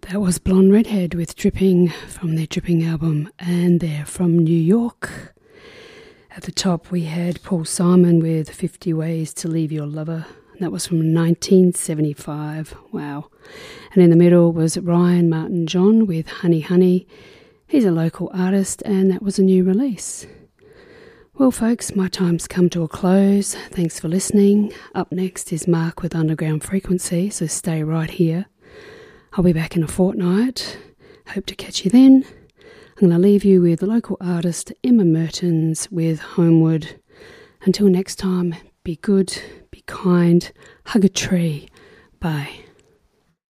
That was Blonde Redhead with Dripping from their Dripping album, and they're from New York. At the top we had Paul Simon with 50 Ways to Leave Your Lover, and that was from 1975. Wow. And in the middle was Ryan Martin John with Honey Honey. He's a local artist, and that was a new release. Well folks, my time's come to a close. Thanks for listening. Up next is Mark with Underground Frequency, so stay right here. I'll be back in a fortnight. Hope to catch you then. I'm going to leave you with local artist Emma Mertens with Homeward. Until next time, be good, be kind, hug a tree. Bye.